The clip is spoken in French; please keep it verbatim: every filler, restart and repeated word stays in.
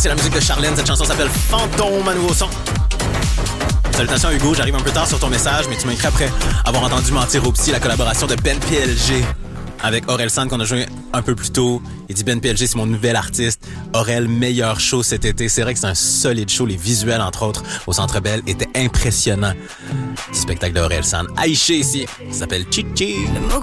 c'est la musique de Charlène. Cette chanson s'appelle Fantôme à nouveau son. Salutations Hugo, j'arrive un peu tard sur ton message, mais tu m'as écrit après avoir entendu Mentir au psy, la collaboration de Ben P L G avec Aurel San qu'on a joué un peu plus tôt. Il dit Ben P L G, c'est mon nouvel artiste. Aurel, meilleur show cet été. C'est vrai que c'est un solide show. Les visuels, entre autres, au Centre Bell étaient impressionnants. Du spectacle d'Aurel San. Aïché ici, ça s'appelle Chichi. Le mot